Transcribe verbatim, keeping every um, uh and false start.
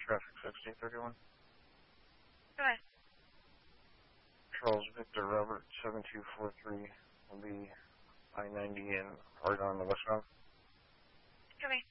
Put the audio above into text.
traffic sixty thirty-one. Okay. Charles Victor Robert seven two four three will be I ninety in Oregon on the westbound. Okay.